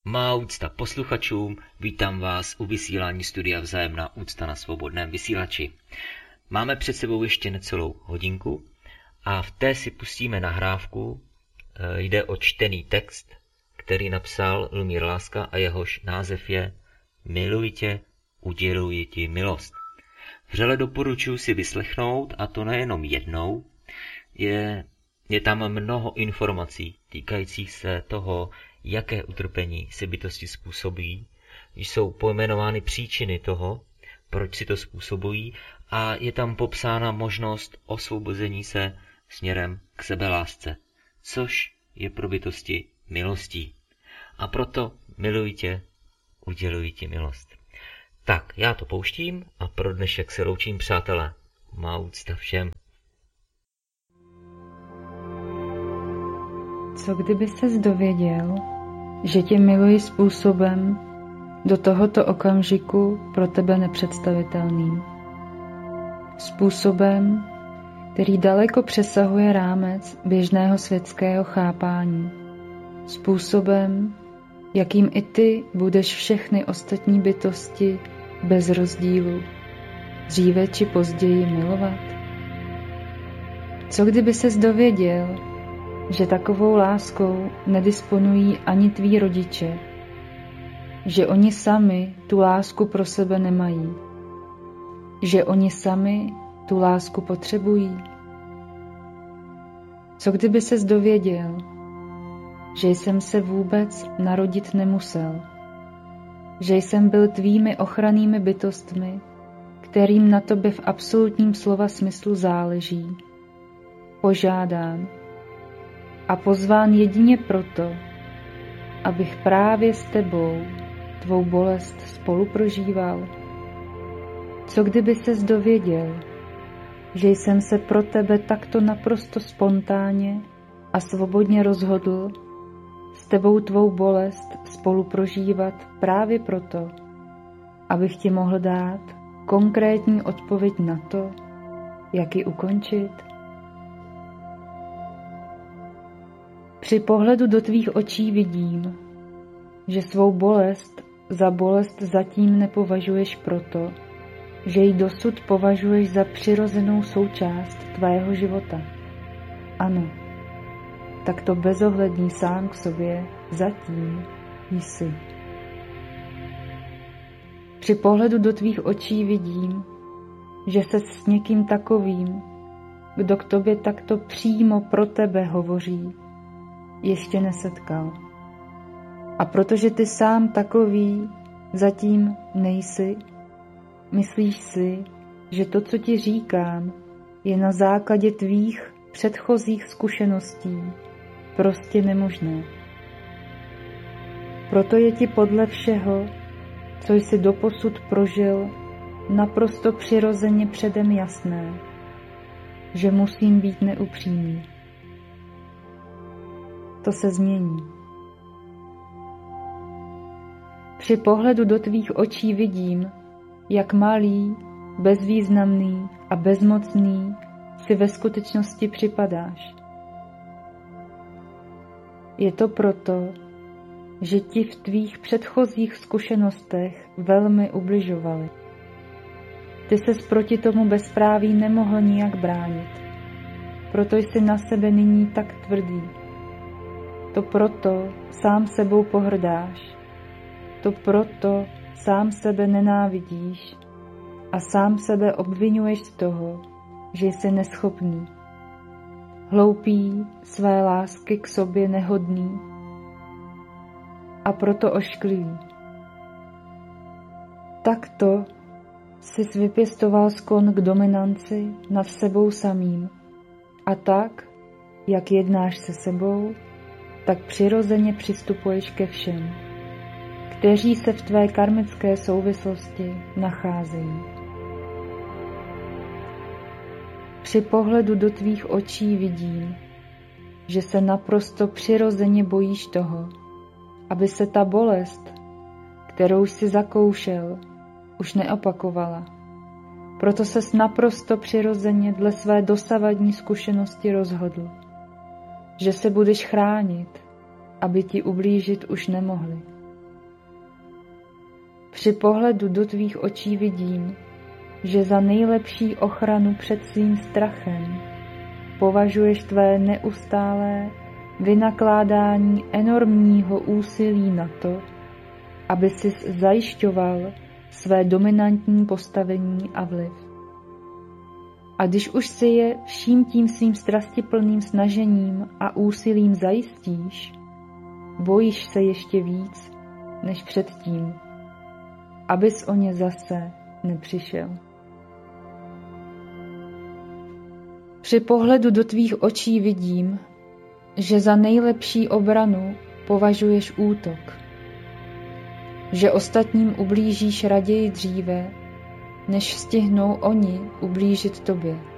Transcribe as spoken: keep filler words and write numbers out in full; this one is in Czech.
Má úcta posluchačům, vítám vás u vysílání studia Vzájemná úcta na svobodném vysílači. Máme před sebou ještě necelou hodinku a v té si pustíme nahrávku. Jde o čtený text, který napsal Lumír Láska a jehož název je Miluji tě, uděluji ti milost. Vřele doporučuji si vyslechnout, a to nejenom jednou. Je, je tam mnoho informací týkajících se toho, jaké utrpení si bytosti způsobí. Jsou pojmenovány příčiny toho, proč si to způsobují, a je tam popsána možnost osvobození se směrem k sebelásce, což je pro bytosti milostí. A proto miluji tě, uděluji ti milost. Tak, já to pouštím a pro dnešek se loučím, přátelé. Má úcta všem. Co kdyby ses dověděl, že tě miluji způsobem do tohoto okamžiku pro tebe nepředstavitelným. Způsobem, který daleko přesahuje rámec běžného světského chápání. Způsobem, jakým i ty budeš všechny ostatní bytosti bez rozdílu dříve či později milovat. Co kdyby ses dověděl, že takovou láskou nedisponují ani tví rodiče, že oni sami tu lásku pro sebe nemají, že oni sami tu lásku potřebují? Co kdyby ses dověděl, že jsem se vůbec narodit nemusel, že jsem byl tvými ochrannými bytostmi, kterým na tobě v absolutním slova smyslu záleží, požádán a pozván jedině proto, abych právě s tebou tvou bolest spolu prožíval? Co kdyby ses dověděl, že jsem se pro tebe takto naprosto spontánně a svobodně rozhodl s tebou tvou bolest spolu prožívat právě proto, abych ti mohl dát konkrétní odpověď na to, jak ji ukončit? Při pohledu do tvých očí vidím, že svou bolest za bolest zatím nepovažuješ proto, že ji dosud považuješ za přirozenou součást tvého života. Ano, tak to bezohlední sám k sobě zatím jsi. Při pohledu do tvých očí vidím, že ses s někým takovým, kdo k tobě takto přímo pro tebe hovoří, ještě nesetkal. A protože ty sám takový zatím nejsi, myslíš si, že to, co ti říkám, je na základě tvých předchozích zkušeností prostě nemožné. Proto je ti podle všeho, co jsi doposud prožil, naprosto přirozeně předem jasné, že musím být neupřímný. To se změní. Při pohledu do tvých očí vidím, jak malý, bezvýznamný a bezmocný si ve skutečnosti připadáš. Je to proto, že ti v tvých předchozích zkušenostech velmi ubližovali. Ty ses proti tomu bezpráví nemohl nijak bránit, proto jsi na sebe nyní tak tvrdý. To proto sám sebou pohrdáš, to proto sám sebe nenávidíš a sám sebe obvinuješ z toho, že jsi neschopný, hloupý, své lásky k sobě nehodný a proto ošklivý. Takto jsi vypěstoval sklon k dominanci nad sebou samým a tak, jak jednáš se sebou, tak přirozeně přistupuješ ke všem, kteří se v tvé karmické souvislosti nacházejí. Při pohledu do tvých očí vidím, že se naprosto přirozeně bojíš toho, aby se ta bolest, kterou jsi zakoušel, už neopakovala. Proto ses naprosto přirozeně dle své dosavadní zkušenosti rozhodl, že se budeš chránit, aby ti ublížit už nemohli. Při pohledu do tvých očí vidím, že za nejlepší ochranu před svým strachem považuješ tvé neustálé vynakládání enormního úsilí na to, aby sis zajišťoval své dominantní postavení a vliv. A když už si je vším tím svým strastiplným snažením a úsilím zajistíš, bojíš se ještě víc než předtím, abys o ně zase nepřišel. Při pohledu do tvých očí vidím, že za nejlepší obranu považuješ útok, že ostatním ublížíš raději dříve, než stihnou oni ublížit tobě.